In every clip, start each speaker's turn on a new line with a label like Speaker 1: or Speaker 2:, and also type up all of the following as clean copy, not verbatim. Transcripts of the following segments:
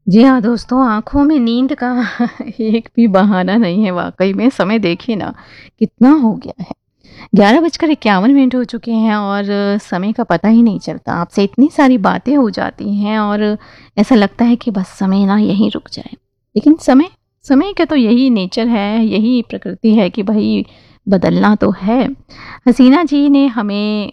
Speaker 1: जी हाँ दोस्तों, आँखों में नींद का एक भी बहाना नहीं है वाक़ई में। समय देखिए ना कितना हो गया है। 11:51 हो चुके हैं और समय का पता ही नहीं चलता। आपसे इतनी सारी बातें हो जाती हैं और ऐसा लगता है कि बस समय ना यहीं रुक जाए। लेकिन समय समय का तो यही नेचर है, यही प्रकृति है कि भई बदलना तो है। हसीना जी ने हमें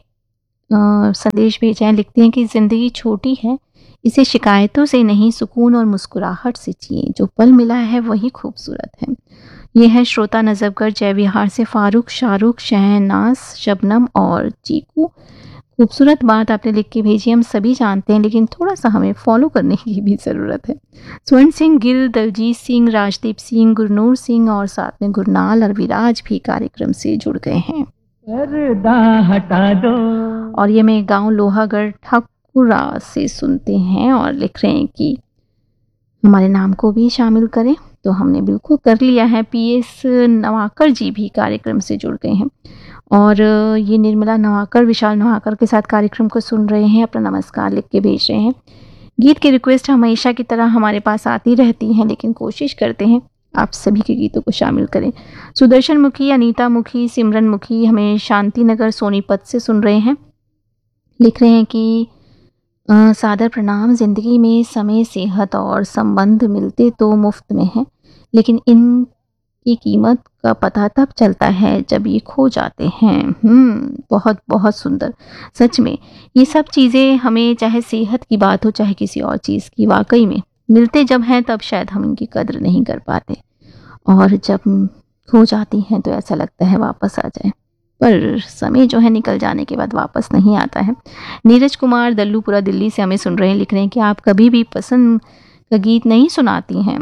Speaker 1: संदेश भेजा है, लिखती हैं कि ज़िंदगी छोटी है, इसे शिकायतों से नहीं सुकून और मुस्कुराहट से जिए, जो पल मिला है वही खूबसूरत है। ये है श्रोता नजफगढ़ जय विहार से फारूक, शाहरुख, शहनाज, शबनम और चीकू। खूबसूरत बात आपने लिख के भेजी, हम सभी जानते हैं लेकिन थोड़ा सा हमें फॉलो करने की भी ज़रूरत है। स्वर्ण सिंह गिल, दलजीत सिंह, राजदीप सिंह, गुरनूर सिंह और साथ में गुरनाल और विराज भी कार्यक्रम से जुड़ गए हैं। पर्दा हटा दो। और ये मैं गांव लोहागढ़ ठाकुरा से सुनते हैं और लिख रहे हैं कि हमारे नाम को भी शामिल करें, तो हमने बिल्कुल कर लिया है। पीएस नवाकर जी भी कार्यक्रम से जुड़ गए हैं और ये निर्मला नवाकर, विशाल नवाकर के साथ कार्यक्रम को सुन रहे हैं, अपना नमस्कार लिख के भेज रहे हैं। गीत की रिक्वेस्ट हमेशा की तरह हमारे पास आती रहती हैं, लेकिन कोशिश करते हैं आप सभी के गीतों को शामिल करें। सुदर्शन मुखी, अनीता मुखी, सिमरन मुखी हमें शांति नगर सोनीपत से सुन रहे हैं, लिख रहे हैं कि सादर प्रणाम। ज़िंदगी में समय, सेहत और संबंध मिलते तो मुफ्त में है, लेकिन इनकी कीमत का पता तब चलता है जब ये खो जाते हैं। बहुत बहुत सुंदर। सच में ये सब चीज़ें हमें, चाहे सेहत की बात हो चाहे किसी और चीज़ की, वाकई में मिलते जब हैं तब शायद हम इनकी कद्र नहीं कर पाते, और जब खो जाती हैं तो ऐसा लगता है वापस आ जाए, पर समय जो है निकल जाने के बाद वापस नहीं आता है। नीरज कुमार दल्लूपुरा दिल्ली से हमें सुन रहे हैं, लिख रहे हैं कि आप कभी भी पसंद का गीत नहीं सुनाती हैं।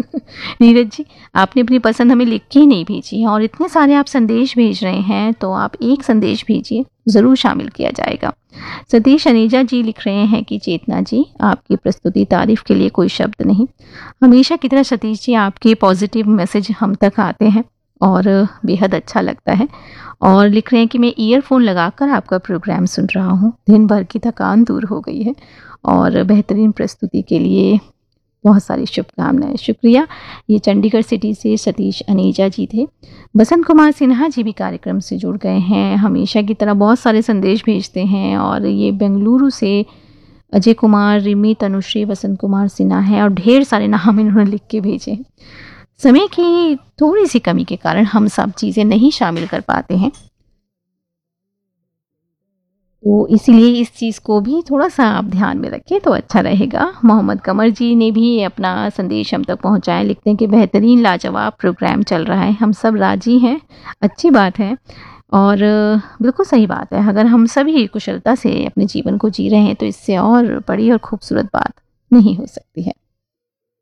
Speaker 1: नीरज जी, आपने अपनी पसंद हमें लिख के ही नहीं भेजी है और इतने सारे आप संदेश भेज रहे हैं, तो आप एक संदेश भेजिए, ज़रूर शामिल किया जाएगा। सतीश अनीजा जी लिख रहे हैं कि चेतना जी, आपकी प्रस्तुति तारीफ के लिए कोई शब्द नहीं। हमेशा की तरह सतीश जी, आपके पॉजिटिव मैसेज हम तक आते हैं और बेहद अच्छा लगता है। और लिख रहे हैं कि मैं ईयरफोन लगाकर आपका प्रोग्राम सुन रहा हूँ, दिन भर की थकान दूर हो गई है और बेहतरीन प्रस्तुति के लिए बहुत सारी शुभकामनाएं। शुक्रिया। ये चंडीगढ़ सिटी से सतीश अनीजा जी थे। बसंत कुमार सिन्हा जी भी कार्यक्रम से जुड़ गए हैं, हमेशा की तरह बहुत सारे संदेश भेजते हैं, और ये बेंगलुरु से अजय कुमार, रिमी, तनुश्री, बसंत कुमार सिन्हा है और ढेर सारे नाम इन्होंने लिख के भेजे। समय की थोड़ी सी कमी के कारण हम सब चीज़ें नहीं शामिल कर पाते हैं, तो इसीलिए इस चीज़ को भी थोड़ा सा आप ध्यान में रखें तो अच्छा रहेगा। मोहम्मद कमर जी ने भी अपना संदेश हम तक पहुंचाया, लिखते हैं कि बेहतरीन लाजवाब प्रोग्राम चल रहा है, हम सब राजी हैं। अच्छी बात है और बिल्कुल सही बात है। अगर हम सभी कुशलता से अपने जीवन को जी रहे हैं तो इससे और बड़ी और खूबसूरत बात नहीं हो सकती है।